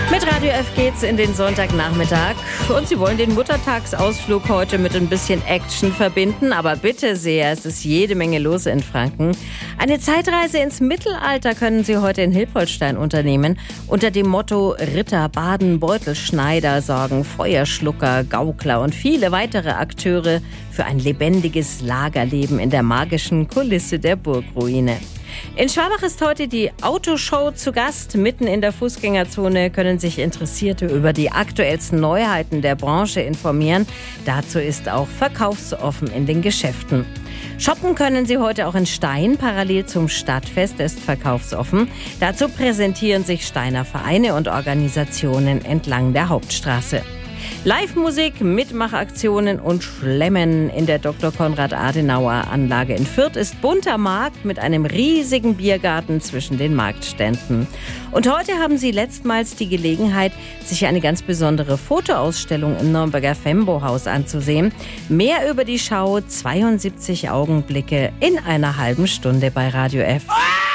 Mit Radio F geht's in den Sonntagnachmittag und Sie wollen den Muttertagsausflug heute mit ein bisschen Action verbinden, aber bitte sehr, es ist jede Menge los in Franken. Eine Zeitreise ins Mittelalter können Sie heute in Hilpoltstein unternehmen. Unter dem Motto Ritter, Baden, Beutelschneider sorgen Feuerschlucker, Gaukler und viele weitere Akteure für ein lebendiges Lagerleben in der magischen Kulisse der Burgruine. In Schwabach ist heute die Autoshow zu Gast. Mitten in der Fußgängerzone können sich Interessierte über die aktuellsten Neuheiten der Branche informieren. Dazu ist auch verkaufsoffen in den Geschäften. Shoppen können Sie heute auch in Stein. Parallel zum Stadtfest ist verkaufsoffen. Dazu präsentieren sich Steiner Vereine und Organisationen entlang der Hauptstraße. Live-Musik, Mitmachaktionen und Schlemmen in der Dr. Konrad-Adenauer-Anlage in Fürth ist bunter Markt mit einem riesigen Biergarten zwischen den Marktständen. Und heute haben Sie letztmals die Gelegenheit, sich eine ganz besondere Fotoausstellung im Nürnberger Fembo-Haus anzusehen. Mehr über die Schau 72 Augenblicke in einer halben Stunde bei Radio F.